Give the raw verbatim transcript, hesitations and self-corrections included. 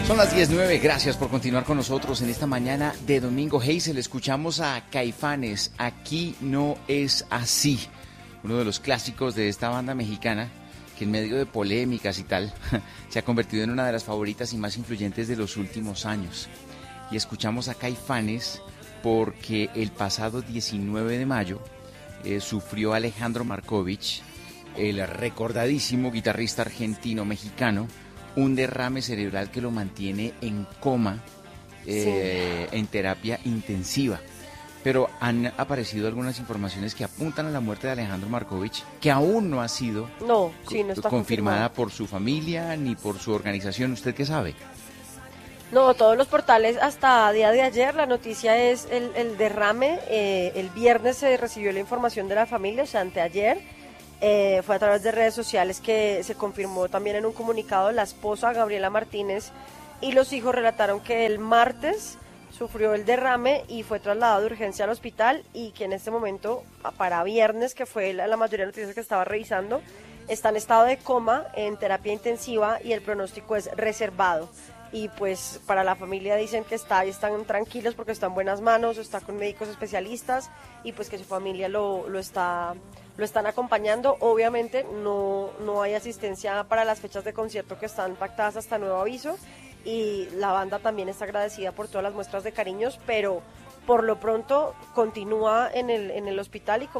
Son las diez nueve, gracias por continuar con nosotros en esta mañana de domingo. Hazel, escuchamos a Caifanes, Aquí no es así, uno de los clásicos de esta banda mexicana que en medio de polémicas y tal, se ha convertido en una de las favoritas y más influyentes de los últimos años. Y escuchamos a Caifanes porque el pasado diecinueve de mayo eh, sufrió Alejandro Markovich, el recordadísimo guitarrista argentino-mexicano, un derrame cerebral que lo mantiene en coma, eh, sí. en terapia intensiva. Pero han aparecido algunas informaciones que apuntan a la muerte de Alejandro Markovich, que aún no ha sido no, sí, no está confirmada por su familia ni por su organización. ¿Usted qué sabe? No, todos los portales hasta día de ayer, la noticia es el, el derrame. Eh, el viernes se recibió la información de la familia, o sea, anteayer. Eh, fue a través de redes sociales que se confirmó también en un comunicado. La esposa, Gabriela Martínez, y los hijos relataron que el martes sufrió el derrame y fue trasladado de urgencia al hospital, y que en este momento, para viernes, que fue la, la mayoría de noticias que estaba revisando, está en estado de coma, en terapia intensiva, y el pronóstico es reservado. Y pues para la familia dicen que está, están tranquilos porque está en buenas manos, está con médicos especialistas, y pues que su familia lo, lo está... lo están acompañando. Obviamente no, no hay asistencia para las fechas de concierto que están pactadas hasta nuevo aviso, y la banda también está agradecida por todas las muestras de cariños, pero por lo pronto continúa en el, en el hospital, y como